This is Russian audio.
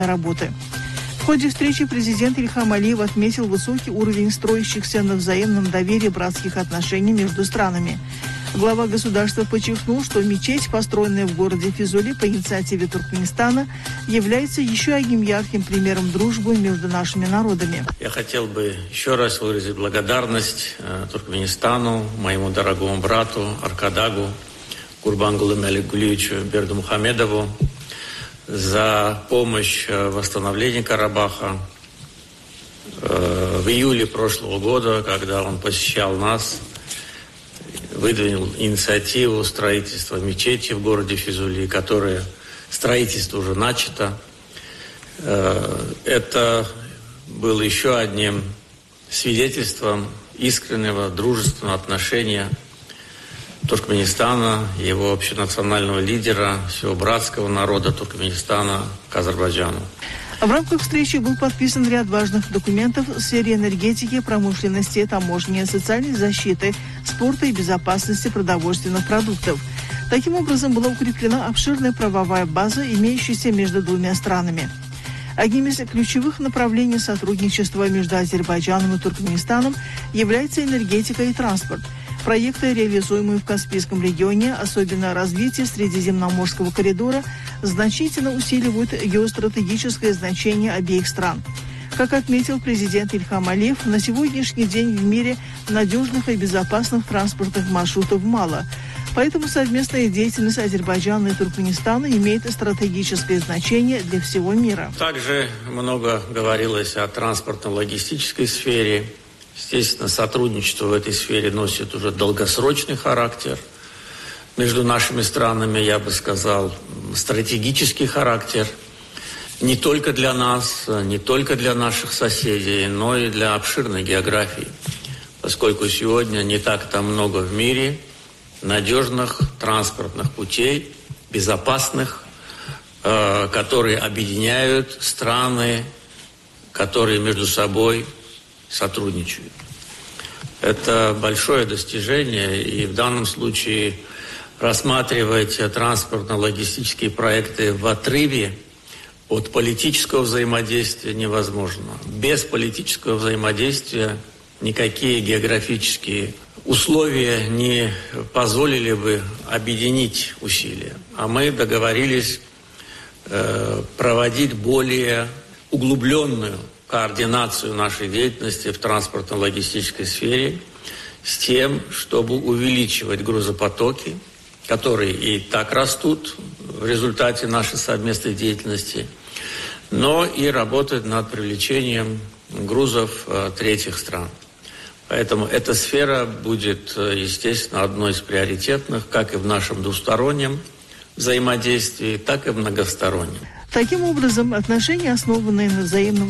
работы. В ходе встречи президент Ильхам Алиев отметил высокий уровень строящихся на взаимном доверии братских отношений между странами. Глава государства подчеркнул, что мечеть, построенная в городе Физули по инициативе Туркменистана, является еще одним ярким примером дружбы между нашими народами. Я хотел бы еще раз выразить благодарность Туркменистану, моему дорогому брату Аркадагу Курбангулу Меликгулевичу Бердымухамедову за помощь в восстановлении Карабаха. В июле прошлого года, когда он посещал нас, выдвинул инициативу строительства мечети в городе Физули, которое строительство уже начато. Это было еще одним свидетельством искреннего дружественного отношения Туркменистана, его общенационального лидера, всего братского народа Туркменистана к Азербайджану. В рамках встречи был подписан ряд важных документов в сфере энергетики, промышленности, таможни, социальной защиты, спорта и безопасности продовольственных продуктов. Таким образом, была укреплена обширная правовая база, имеющаяся между двумя странами. Одним из ключевых направлений сотрудничества между Азербайджаном и Туркменистаном является энергетика и транспорт. Проекты, реализуемые в Каспийском регионе, особенно развитие Средиземноморского коридора, значительно усиливают геостратегическое значение обеих стран. Как отметил президент Ильхам Алиев, на сегодняшний день в мире надежных и безопасных транспортных маршрутов мало. Поэтому совместная деятельность Азербайджана и Туркменистана имеет стратегическое значение для всего мира. Также много говорилось о транспортно-логистической сфере. Естественно, сотрудничество в этой сфере носит уже долгосрочный характер. Между нашими странами, я бы сказал, стратегический характер. Не только для нас, не только для наших соседей, но и для обширной географии. Поскольку сегодня не так-то много в мире надежных транспортных путей, безопасных, которые объединяют страны, которые между собой сотрудничают. Это большое достижение, и в данном случае рассматривать транспортно-логистические проекты в отрыве от политического взаимодействия невозможно. Без политического взаимодействия никакие географические условия не позволили бы объединить усилия. А мы договорились проводить более углубленную координацию нашей деятельности в транспортно-логистической сфере с тем, чтобы увеличивать грузопотоки, которые и так растут в результате нашей совместной деятельности, но и работать над привлечением грузов третьих стран. Поэтому эта сфера будет, естественно, одной из приоритетных, как и в нашем двустороннем взаимодействии, так и в многостороннем. Таким образом, отношения, основанные на взаимном